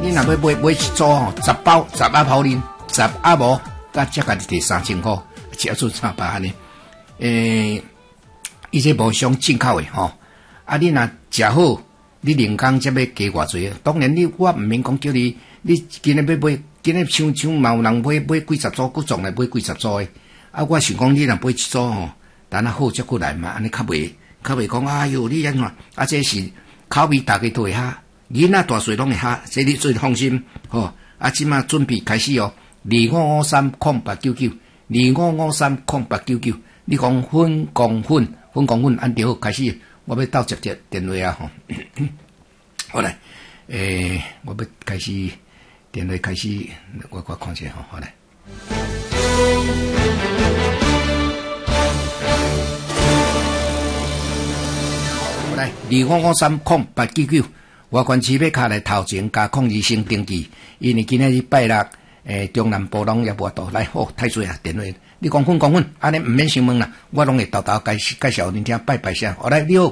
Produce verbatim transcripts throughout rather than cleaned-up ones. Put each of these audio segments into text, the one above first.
你若要买买一组吼，十包十啊泡啉，十啊无，甲这个第三千块，只要做三百安尼。诶，伊这无上进口的吼，啊，你若食好，你人工才要加偌济。当然你我毋免讲叫你，你今日要买，今日像像嘛有人买买几十组，佮总来买几十组的。啊，我想讲你若买一组吼，等下好才过来嘛，安尼较袂较袂讲哎哟，你安怎？啊，这是口味大家都会哈。囡仔大细拢会哈，这你最放心吼。啊，即马准备开始哦，二五五三空八九九，二五五三空八九九。你讲粉光粉，粉光粉按着好开始，我要斗接接电话啊吼。好来，诶、欸，我要开始电话开始，我我看下吼，好来。好来，二五五三空八九九。外观市要卡来头前加控制先登记，因为今仔日拜六，诶、欸，中南部拢也无到来，好太水啊！电话，你讲分讲分，安尼毋免想问啦，我拢会豆豆介介绍恁听拜拜声。好来，你好，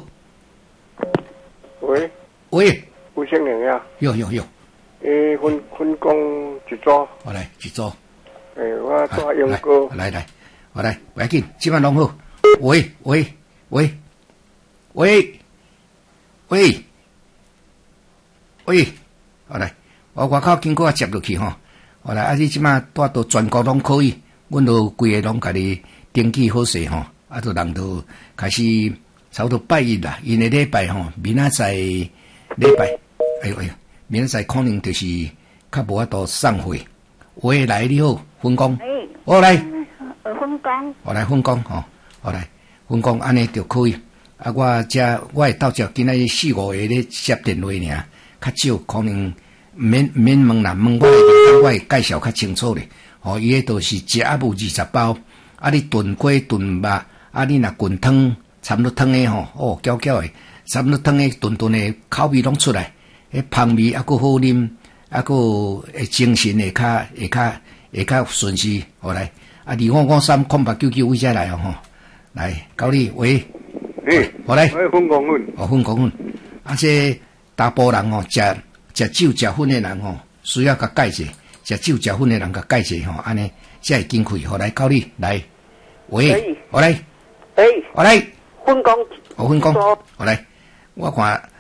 喂喂， 吴先生呀， 哟哟哟， 诶，分分工一组， 好来一组， 诶，我带杨哥， 来来，好来，不要紧，即摆拢好。喂喂喂喂喂。喂，好来，我外口经过啊接落去吼，好来，啊你即马带到全国拢可以，阮都规个拢甲你登记好势吼，啊都人都开始差不多拜一啦，因为礼拜吼，明仔载礼拜，哎呦哎呦，明仔载可能就是较无法度送货。喂，来你好，分工， 诶， 我来， 呃，分工， 我来分工吼，好来，分工安尼就可以。啊，我遮我会到遮今仔日四五个咧接电话尔。较少可能免免问啦，问我我会介绍较清楚咧。吼、哦，伊迄都是一盒母二十包，啊，你炖鸡炖肉，啊，你若滚汤，差不多汤诶吼，哦，搅搅诶，差不多汤诶炖炖诶，口味拢出来，迄香味啊，佫好啉，啊，佫会精神会较会较会较顺势。好来，啊，二五五三空八九九位遮来哦吼，来，到你喂， 诶， 好来， 我分工粉， 哦，分工粉，啊，这。大部人哦，食食酒食粉的人哦，需要甲解释；食酒食粉的人甲解释吼，安尼才会经费。好来，到你来，喂，好来， 诶， 好来， 分工， 我分工，好来，我看